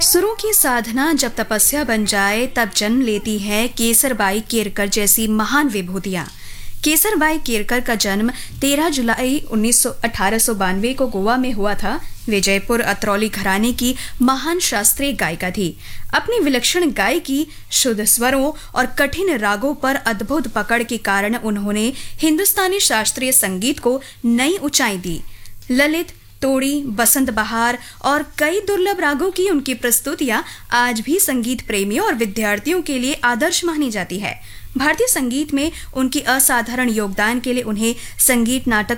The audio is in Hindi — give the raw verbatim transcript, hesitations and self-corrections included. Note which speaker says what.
Speaker 1: सुरों की साधना जब तपस्या बन जाए तब जन्म लेती है केसरबाई केरकर जैसी महान विभूतियां। केसरबाई केरकर का जन्म तेरह जुलाई उन्नीस सौ अठारह सौ बानवे को गोवा में हुआ था। वे जयपुर अतरौली घराने की महान शास्त्रीय गायिका थी। अपनी विलक्षण गायकी, शुद्ध स्वरों और कठिन रागों पर अद्भुत पकड़ के कारण उन्होंने हिंदुस्तानी शास्त्रीय संगीत को नई ऊंचाई दी। ललित, तोड़ी, बसंत बहार और कई दुर्लभ रागों की उनकी प्रस्तुतियां आज भी संगीत प्रेमियों और विद्यार्थियों के लिए आदर्श मानी जाती है। भारतीय संगीत में उनकी असाधारण योगदान के लिए उन्हें संगीत नाटक